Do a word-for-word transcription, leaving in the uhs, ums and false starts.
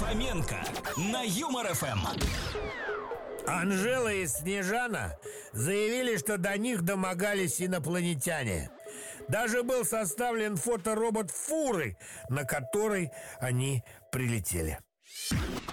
Фоменко на Юмор эф эм. Анжела и Снежана заявили, что до них домогались инопланетяне. Даже был составлен фоторобот фуры, на которой они прилетели.